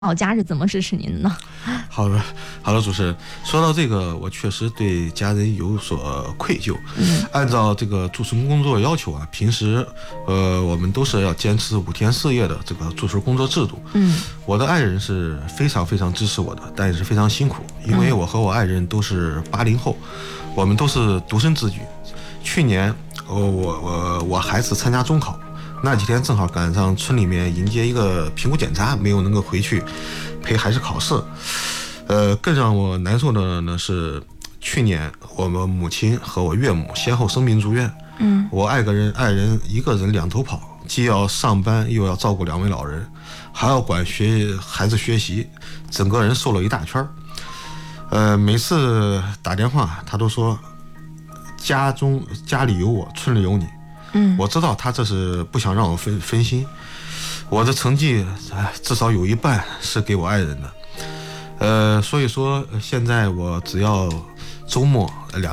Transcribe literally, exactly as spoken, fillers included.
老家是怎么支持您的呢？ 好的，好的，主持人，说到这个，我确实对家人有所愧疚。 嗯， 按照这个驻村工作要求啊，平时呃我们都是要坚持五天四夜的这个驻村工作制度。 嗯， 我的爱人是非常非常支持我的，但也是非常辛苦，因为我和我爱人都是八零后，我们都是独生子女。去年，我我我我孩子参加中考。那几天正好赶上村里面迎接一个评估检查，没有能够回去陪孩子考试。呃，更让我难受的呢是，去年我们母亲和我岳母先后生病住院， 嗯， 我爱个人爱人一个人两头跑，既要上班又要照顾两位老人，还要管学孩子学习，整个人瘦了一大圈。呃，每次打电话他都说，家中家里有我，村里有你。 嗯， 我知道他这是不想让我分分心，我的成绩至少有一半是给我爱人的，呃，所以说现在我只要周末两。